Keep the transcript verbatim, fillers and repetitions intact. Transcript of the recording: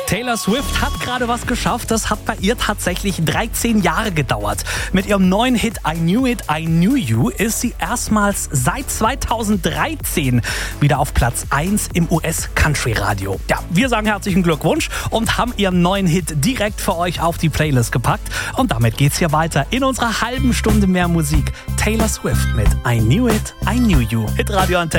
Taylor Swift hat gerade was geschafft. Das hat bei ihr tatsächlich dreizehn Jahre gedauert. Mit ihrem neuen Hit I Knew It, I Knew You ist sie erstmals seit zweitausenddreizehn wieder auf Platz eins im U S-Country-Radio. Ja, wir sagen herzlichen Glückwunsch und haben ihren neuen Hit direkt für euch auf die Playlist gepackt. Und damit geht's hier weiter in unserer halben Stunde mehr Musik. Taylor Swift mit I Knew It, I Knew You. Hitradio Antenne.